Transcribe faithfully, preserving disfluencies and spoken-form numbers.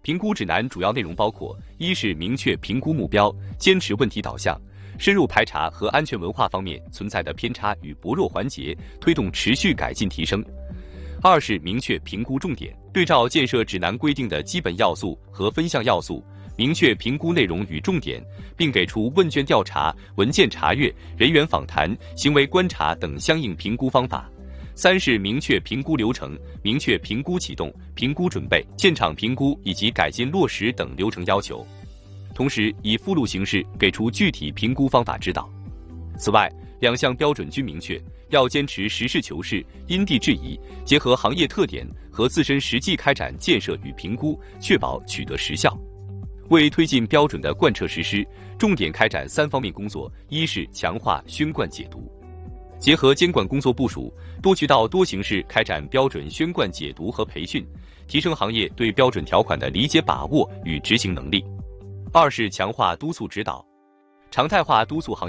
评估指南主要内容包括：一是明确评估目标，坚持问题导向，深入排查和安全文化方面存在的偏差与薄弱环节，推动持续改进提升；二是明确评估重点，对照建设指南规定的基本要素和分项要素，明确评估内容与重点，并给出问卷调查、文件查阅、人员访谈、行为观察等相应评估方法。三是明确评估流程，明确评估启动、评估准备、现场评估以及改进落实等流程要求，同时以附录形式给出具体评估方法指导。此外，两项标准均明确，要坚持实事求是、因地制宜，结合行业特点和自身实际开展建设与评估，确保取得实效。为推进标准的贯彻实施，重点开展三方面工作：一是强化宣贯解读，结合监管工作部署，多渠道多形式开展标准宣贯解读和培训，提升行业对标准条款的理解把握与执行能力；二是强化督促指导，常态化督促行业